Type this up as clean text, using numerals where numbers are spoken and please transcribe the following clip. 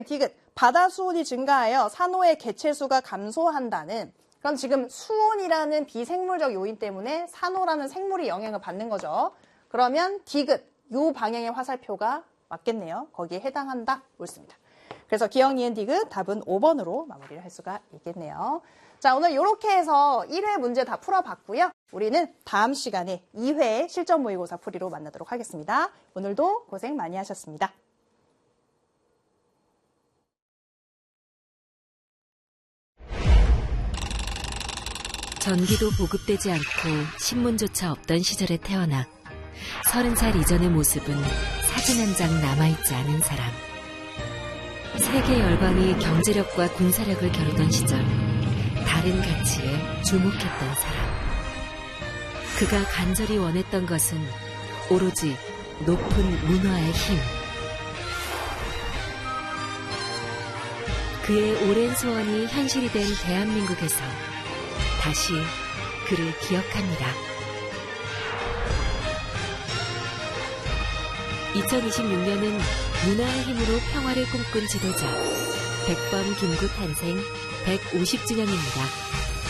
디귿, 바다 수온이 증가하여 산호의 개체수가 감소한다는, 그럼 지금 수온이라는 비생물적 요인 때문에 산호라는 생물이 영향을 받는 거죠. 그러면 디귿, 요 방향의 화살표가 맞겠네요. 거기에 해당한다. 옳습니다. 그래서 기억, 니은, 디귿 답은 5번으로 마무리를 할 수가 있겠네요. 자, 오늘 이렇게 해서 1회 문제 다 풀어봤고요. 우리는 다음 시간에 2회 실전 모의고사 풀이로 만나도록 하겠습니다. 오늘도 고생 많이 하셨습니다. 전기도 보급되지 않고 신문조차 없던 시절에 태어나 30살 이전의 모습은 사진 한 장 남아있지 않은 사람. 세계 열강이 경제력과 군사력을 겨루던 시절 다른 가치에 주목했던 사람. 그가 간절히 원했던 것은 오로지 높은 문화의 힘. 그의 오랜 소원이 현실이 된 대한민국에서 다시 그를 기억합니다. 2026년은 문화의 힘으로 평화를 꿈꾼 지도자 백범 김구 탄생 150주년입니다.